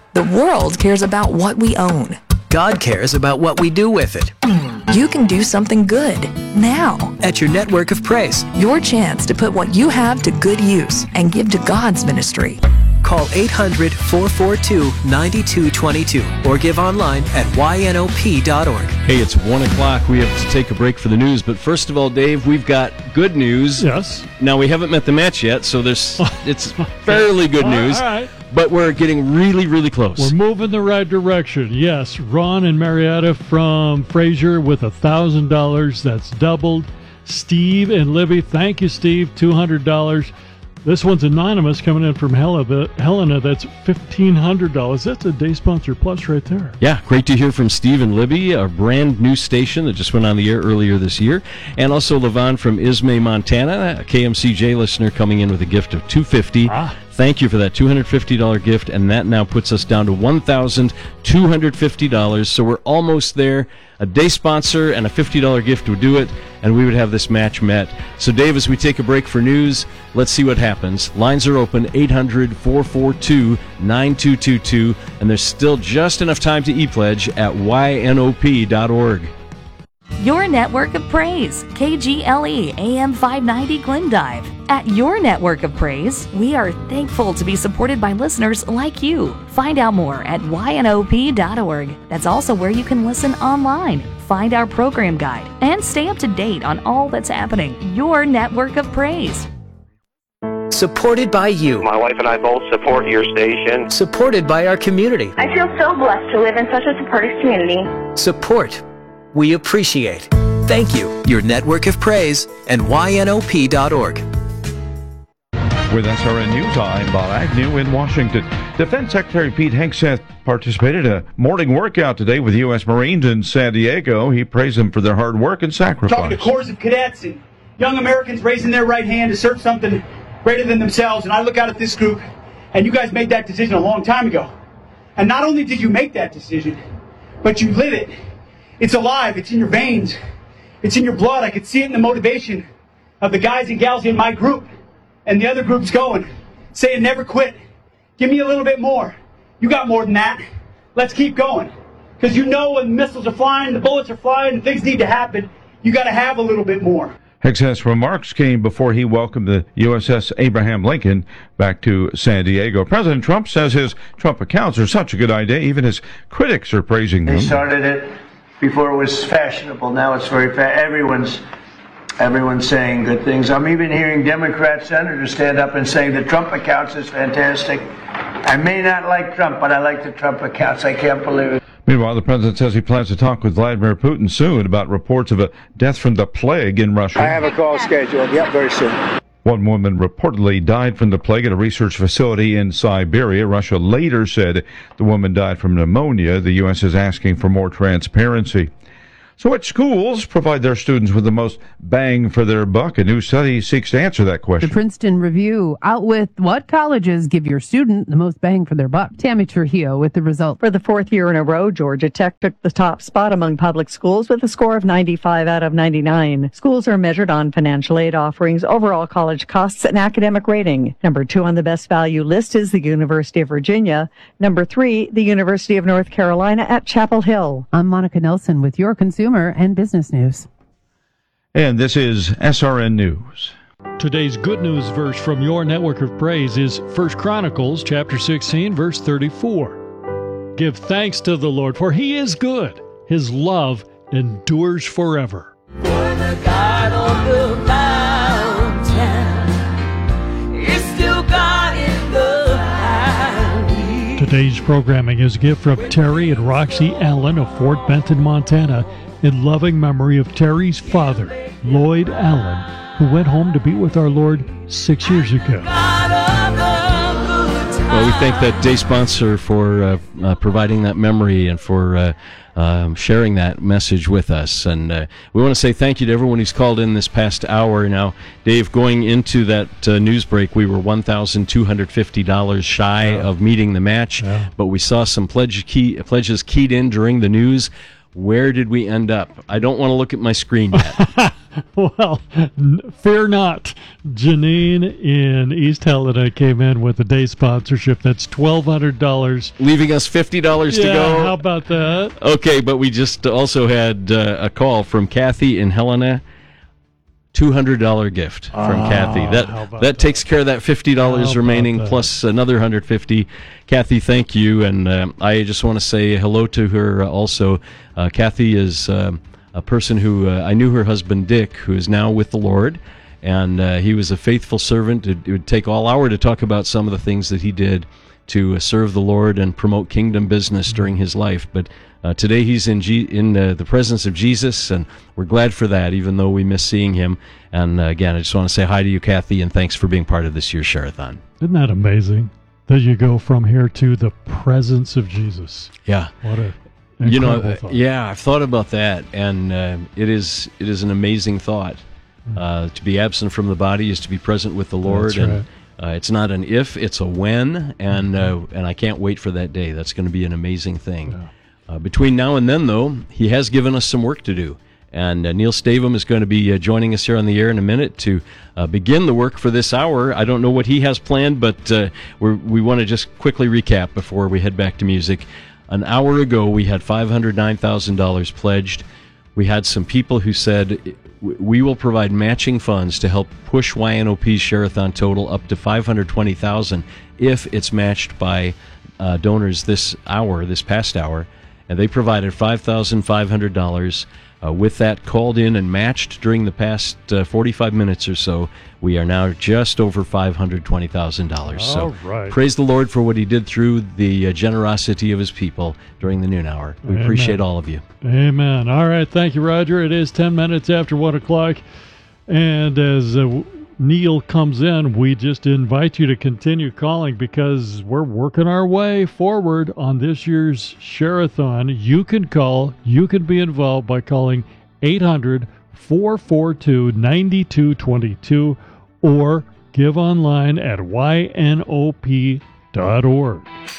The world cares about what we own. God cares about what we do with it. You can do something good now. At your network of praise. Your chance to put what you have to good use and give to God's ministry. Call 800-442-9222 or give online at ynop.org. Hey, it's 1 o'clock. We have to take a break for the news. But first of all, Dave, we've got good news. Yes. Now, we haven't met the match yet, so it's fairly good news. All right. But we're getting really, really close. We're moving the right direction. Yes, Ron and Marietta from Fraser with $1,000. That's doubled. Steve and Libby, thank you, Steve, $200. This one's anonymous, coming in from Helena. That's $1,500. That's a Day Sponsor Plus right there. Yeah, great to hear from Steve and Libby, our brand new station that just went on the air earlier this year. And also Levon from Ismay, Montana, a KMCJ listener, coming in with a gift of $250. Thank you for that $250 gift, and that now puts us down to $1,250. So we're almost there. A day sponsor and a $50 gift would do it, and we would have this match met. So, Dave, as we take a break for news, let's see what happens. Lines are open, 800-442-9222, and there's still just enough time to e-pledge at ynop.org. Your Network of Praise, KGLE AM 590 Glendive. At Your Network of Praise, we are thankful to be supported by listeners like you. Find out more at ynop.org. That's also where you can listen online, find our program guide, and stay up to date on all that's happening. Your Network of Praise. Supported by you. My wife and I both support your station. Supported by our community. I feel so blessed to live in such a supportive community. Support. We appreciate. Thank you. Your Network of Praise and ynop.org. With SRN News, I'm Bob Agnew in Washington. Defense Secretary Pete Hegseth participated in a morning workout today with U.S. Marines in San Diego. He praised them for their hard work and sacrifice. Talking to corps of cadets and young Americans raising their right hand to serve something greater than themselves, and I look out at this group, and you guys made that decision a long time ago. And not only did you make that decision, but you live it. It's alive. It's in your veins. It's in your blood. I could see it in the motivation of the guys and gals in my group and the other groups going, saying never quit. Give me a little bit more. You got more than that. Let's keep going. Because you know when missiles are flying, the bullets are flying, and things need to happen, you got to have a little bit more. Hegseth's remarks came before he welcomed the USS Abraham Lincoln back to San Diego. President Trump says his Trump accounts are such a good idea, even his critics are praising them. They started it before it was fashionable. Now it's very everyone's saying good things. I'm even hearing Democrat senators stand up and saying the Trump accounts is fantastic. I may not like Trump, but I like the Trump accounts. I can't believe it. Meanwhile, the president says he plans to talk with Vladimir Putin soon about reports of a death from the plague in Russia. I have a call scheduled. Yep, very soon. One woman reportedly died from the plague at a research facility in Siberia. Russia later said the woman died from pneumonia. The U.S. is asking for more transparency. So which schools provide their students with the most bang for their buck? A new study seeks to answer that question. The Princeton Review out with what colleges give your student the most bang for their buck. Tammy Trujillo with the result. For the fourth year in a row, Georgia Tech took the top spot among public schools with a score of 95 out of 99. Schools are measured on financial aid offerings, overall college costs, and academic rating. Number 2 on the best value list is the University of Virginia. Number 3, the University of North Carolina at Chapel Hill. I'm Monica Nelson with your consumer and business news. And this is SRN News. Today's good news verse from your Network of Praise is 1 Chronicles chapter 16, verse 34. Give thanks to the Lord, for he is good. His love endures forever. For the God on the mountain is still God in the valley. Today's programming is a gift from Terry and Roxy Allen of Fort Benton, Montana, in loving memory of Terry's father, Lloyd Allen, who went home to be with our Lord 6 years ago. Well, we thank that day sponsor for providing that memory and for sharing that message with us. And we want to say thank you to everyone who's called in this past hour. Now, Dave, going into that news break, we were $1,250 shy of meeting the match, but we saw some pledges keyed in during the news. Where did we end up? I don't want to look at my screen yet. Well, fear not. Janine in East Helena came in with a day sponsorship. That's $1,200. Leaving us $50 to Yeah, go. how about that? Okay, but we just also had a call from Kathy in Helena. $200 gift from Kathy. That takes care of that $50 remaining plus another $150. Kathy, thank you, and I just want to say hello to her also. Kathy is a person who I knew her husband Dick, who is now with the Lord, and he was a faithful servant. It would take all hour to talk about some of the things that he did to serve the Lord and promote kingdom business during his life, but today he's in the presence of Jesus, and we're glad for that, even though we miss seeing him. And again, I just want to say hi to you, Kathy, and thanks for being part of this year's Share-a-thon. Isn't that amazing that you go from here to the presence of Jesus? Yeah. What a incredible thought. Yeah, I've thought about that, and it is an amazing thought. To be absent from the body is to be present with the Lord. That's right. And it's not an if, it's a when, and I can't wait for that day. That's going to be an amazing thing. Yeah. Between now and then, though, he has given us some work to do. And Neil Stavum is going to be joining us here on the air in a minute to begin the work for this hour. I don't know what he has planned, but we want to just quickly recap before we head back to music. An hour ago, we had $509,000 pledged. We had some people who said, we will provide matching funds to help push YNOP's Share-a-thon total up to $520,000 if it's matched by donors this past hour. And they provided $5,500. With that called in and matched during the past 45 minutes or so, we are now just over $520,000. So right. Praise the Lord for what he did through the generosity of his people during the noon hour. We Amen. appreciate all of you. Amen. All right. Thank you, Roger. It is 10 minutes after 1 o'clock. And as Neil comes in, we just invite you to continue calling because we're working our way forward on this year's Share-a-thon. You can call, you can be involved by calling 800-442-9222 or give online at ynop.org.